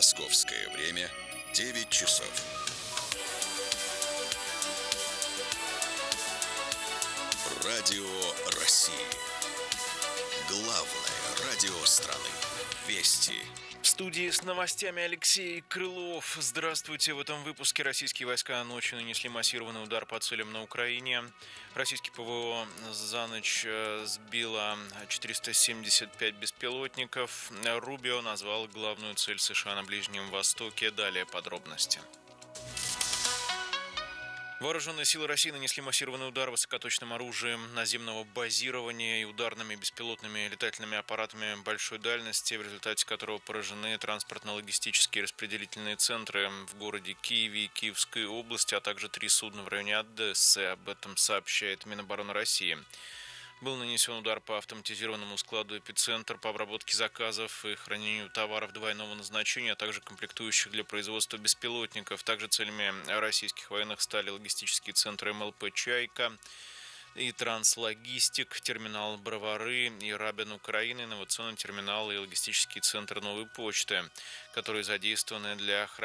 Московское время 9 часов. Радио России. Главное радио страны. Вести. В студии с новостями Алексей Крылов. Здравствуйте. В этом выпуске российские войска ночью нанесли массированный удар по целям на Украине. Российский ПВО за ночь сбило 475 беспилотников. Рубио назвал главную цель США на Ближнем Востоке. Далее подробности. Вооруженные силы России нанесли массированный удар высокоточным оружием наземного базирования и ударными беспилотными летательными аппаратами большой дальности, в результате которого поражены транспортно-логистические распределительные центры в городе Киеве и Киевской области, а также 3 судна в районе Одессы. Об этом сообщает Минобороны России. Был нанесен удар по автоматизированному складу «Эпицентр» по обработке заказов и хранению товаров двойного назначения, а также комплектующих для производства беспилотников. Также целями российских военных стали логистические центры МЛП «Чайка» и Транслогистик, терминал Бровары и Рабин Украины, инновационный терминал и логистический центр Новой почты, которые задействованы для хранения